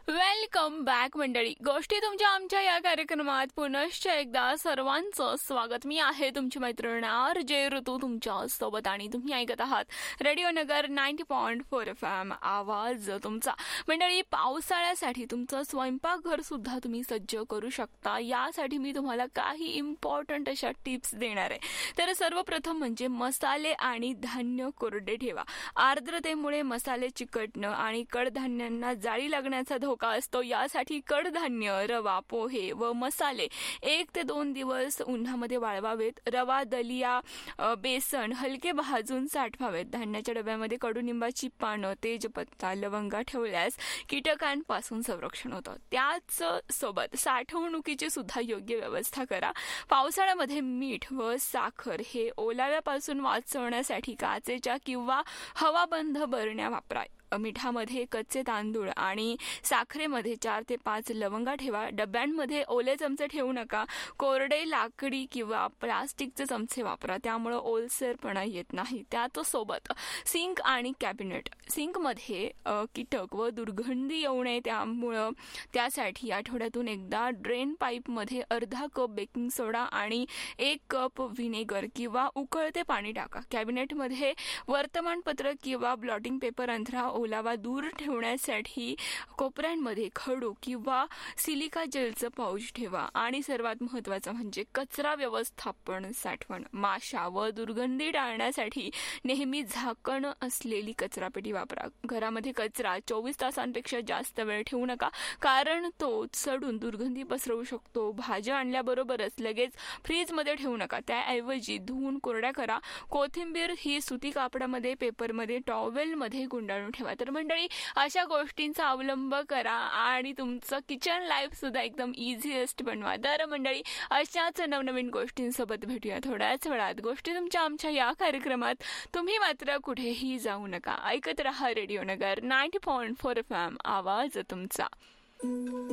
Welcome back मंडळी. गोष्टी तुमच्या आमच्या या कार्यक्रमात पुनश्च एकदा सर्वांचं स्वागत. मी आहे तुमची मैत्रीण RJ ऋतू तुमच्या सोबत आणि तुम्ही ऐकत आहात रेडिओ नगर 90.4 FM आवाज तुमचा. मंडळी, पावसाळ्यासाठी तुमचं स्वयंपाकघर सुद्धा तुम्ही सज्ज करू शकता. यासाठी मी तुम्हाला काही इम्पॉर्टंट अशा टिप्स देणार आहे. तर सर्वप्रथम म्हणजे मसाले आणि धान्य कोरडे ठेवा. आर्द्रतेमुळे मसाले चिकटणं आणि कडधान्यांना जाळी लागण्याचा धोका असतो. यासाठी कडधान्य, रवा, पोहे व मसाले 1 ते 2 दिवस उन्हामध्ये वाळवावेत. रवा, दलिया, बेसन हलके भाजून साठवावेत. धान्याच्या डब्यामध्ये कडुनिंबाची पानं, तेजपत्ता, लवंगा ठेवल्यास कीटकांपासून संरक्षण होतं. त्याच सोबत साठवणुकीची सुद्धा योग्य व्यवस्था करा. पावसाळ्यामध्ये मीठ व साखर हे ओलाव्यापासून वाचवण्यासाठी काचेच्या किंवा हवाबंद बरण्या वापरा. मिठामध्ये कच्चे तांदूळ आणि साखरेमध्ये 4 ते 5 लवंगा ठेवा. डब्यांमध्ये ओले चमचे ठेवू नका. कोरडे लाकडी किंवा प्लास्टिकचे चमचे वापरा, त्यामुळे ओलसरपणा येत नाही. त्याचसोबत सिंक आणि कॅबिनेट, सिंकमध्ये कीटक व दुर्गंधी येऊ नये त्यामुळं त्यासाठी आठवड्यातून एकदा ड्रेन पाईपमध्ये अर्धा कप बेकिंग सोडा आणि 1 कप व्हिनेगर किंवा उकळते पाणी टाका. कॅबिनेटमध्ये वर्तमानपत्र किंवा ब्लॉटिंग पेपर अंथरा. ओलावा दूर ठेवण्यासाठी कोपऱ्यांमध्ये खडू किंवा सिलिका जेलचं पाऊच ठेवा. आणि सर्वात महत्त्वाचं म्हणजे कचरा व्यवस्थापन, साठवण. माशा व दुर्गंधी टाळण्यासाठी नेहमी झाकण असलेली कचरापेटी वापरा. घरामध्ये कचरा 24 तासांपेक्षा जास्त वेळ ठेवू नका, कारण तो सडून दुर्गंधी पसरवू शकतो. भाज्या आणल्याबरोबरच लगेच फ्रीजमध्ये ठेवू नका, त्याऐवजी धुवून कोरड्या करा. कोथिंबीर ही सुती कापडामध्ये, पेपरमध्ये, टॉवेलमध्ये गुंडाळून ठेवा. तर मंडळी, अशा गोष्टींचा अवलंब करा आणि तुमचं किचन लाईफ सुद्धा एकदम इझिएस्ट बनवा. तर मंडळी, अशाच नवनवीन गोष्टींसोबत भेटूया थोड्याच वेळात. गोष्टी तुमच्या आमच्या या कार्यक्रमात. तुम्ही मात्र कुठेही जाऊ नका. ऐकत रहा रेडिओ नगर 90.4 FM आवाज तुमचा.